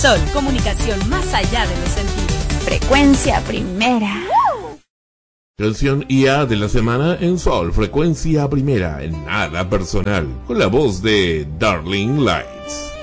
Sol, comunicación más allá de los sentidos. Frecuencia Primera. Canción IA de la semana en Sol, Frecuencia Primera, en nada personal, con la voz de Darling Lights.